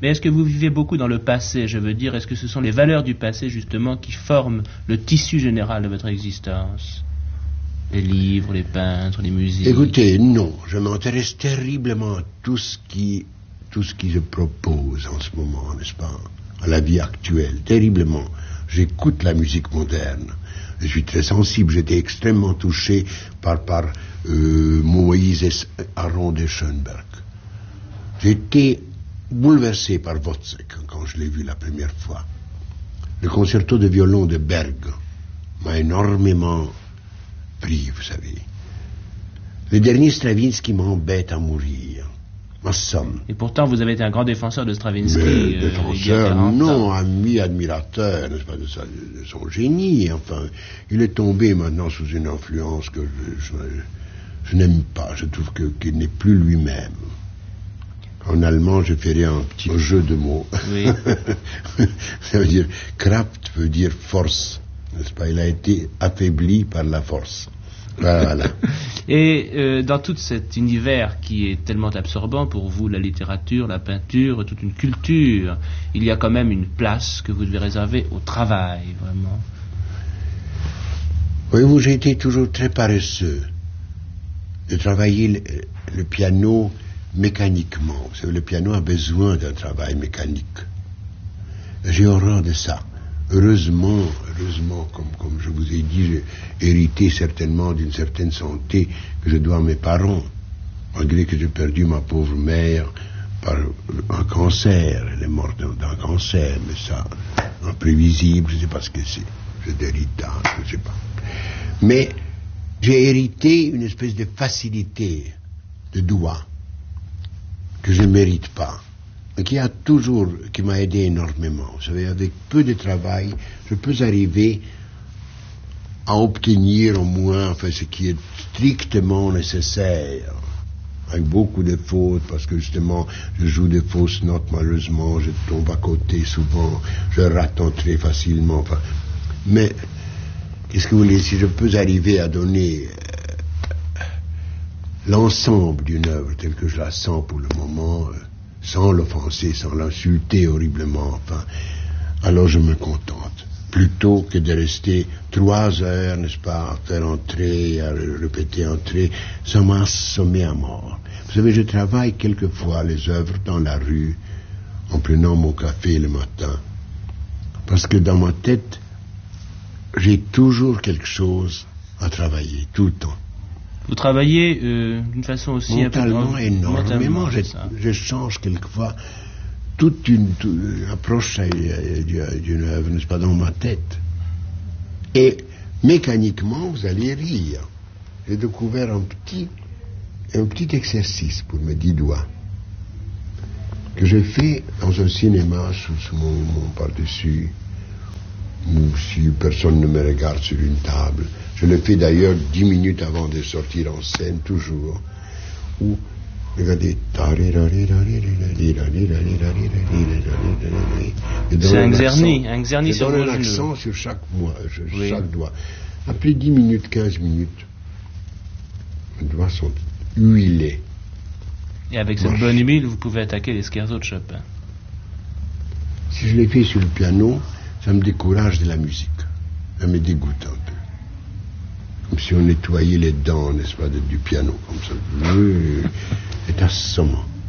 Mais est-ce que vous vivez beaucoup dans le passé? Je veux dire, est-ce que ce sont les valeurs du passé, justement, qui forment le tissu général de votre existence? Les livres, les peintres, les musiques? Écoutez, non. Je m'intéresse terriblement à tout ce qui se propose en ce moment, n'est-ce pas? À la vie actuelle, terriblement. J'écoute la musique moderne. Je suis très sensible. J'étais extrêmement touché par Moïse Aron de Schoenberg. J'étais bouleversé par Wozzeck quand je l'ai vu la première fois. Le concerto de violon de Berg m'a énormément pris, vous savez. Le dernier Stravinsky m'embête à mourir. Ma somme. Et pourtant, vous avez été un grand défenseur de Stravinsky. Mais défenseur, non, ami, admirateur, n'est-ce pas, de son génie. Enfin, il est tombé maintenant sous une influence que je n'aime pas. Je trouve qu'il n'est plus lui-même. En allemand, je ferai un petit jeu de mots. Oui. Ça veut dire, Kraft veut dire force, n'est-ce pas? Il a été affaibli par la force. Voilà. Et dans tout cet univers qui est tellement absorbant pour vous, la littérature, la peinture, toute une culture, il y a quand même une place que vous devez réserver au travail, vraiment. Voyez-vous, j'ai été toujours très paresseux de travailler le piano mécaniquement. Vous savez, le piano a besoin d'un travail mécanique. J'ai horreur de ça. Heureusement, comme je vous ai dit, j'ai hérité certainement d'une certaine santé que je dois à mes parents, malgré que j'ai perdu ma pauvre mère par un cancer. Elle est morte d'un cancer, mais ça, imprévisible, je ne sais pas ce que c'est. C'est d'héritage, je ne sais pas. Mais j'ai hérité une espèce de facilité de doigt que je ne mérite pas. Qui m'a aidé énormément. Vous savez, avec peu de travail, je peux arriver à obtenir au moins ce qui est strictement nécessaire, avec beaucoup de fautes, parce que justement, je joue des fausses notes, malheureusement, je tombe à côté souvent, je rate très facilement. Mais, qu'est-ce que vous voulez, si je peux arriver à donner l'ensemble d'une œuvre telle que je la sens pour le moment, sans l'offenser, sans l'insulter horriblement, alors je me contente. Plutôt que de rester 3 heures, n'est-ce pas, à faire entrer, à répéter entrer, ça m'a assommé à mort. Vous savez, je travaille quelquefois les œuvres dans la rue, en prenant mon café le matin, parce que dans ma tête, j'ai toujours quelque chose à travailler, tout le temps. Vous travaillez d'une façon aussi mentalement énormément. Je change quelquefois toute une approche d'une œuvre, n'est-ce pas, dans ma tête. Et mécaniquement, vous allez rire. J'ai découvert un petit exercice pour mes 10 doigts que je fais dans un cinéma sous mon par-dessus, ou si personne ne me regarde sur une table. Je le fais d'ailleurs 10 minutes avant de sortir en scène, toujours. Où, regardez. C'est un Czerny sur vos genoux. Je donne un accent sur chaque doigt. Après 10 minutes, 15 minutes, mes doigts sont huilés. Et avec cette bonne huile, vous pouvez attaquer les scherzos de Chopin. Si je les fais sur le piano, ça me décourage de la musique. Ça me dégoûte un peu. Comme si on nettoyait les dents, n'est-ce pas, du piano, comme ça. C'est assommant.